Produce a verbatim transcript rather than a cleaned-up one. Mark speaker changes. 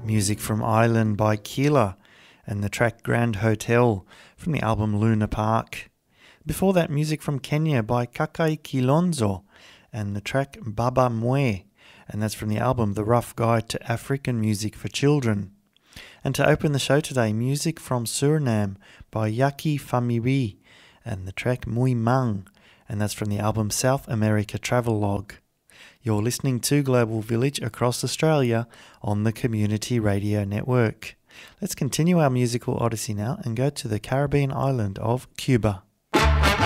Speaker 1: Music from Ireland by Keela and the track Grand Hotel from the album Luna Park. Before that, music from Kenya by Kakai Kilonzo and the track Baba Mwe, and that's from the album The Rough Guide to African Music for Children. And to open the show today, music from Suriname by Yaki Famiri and the track Mui Mang, and that's from the album South America Travelogue. You're listening to Global Village across Australia on the Community Radio Network. Let's continue our musical odyssey now and go to the Caribbean island of Cuba.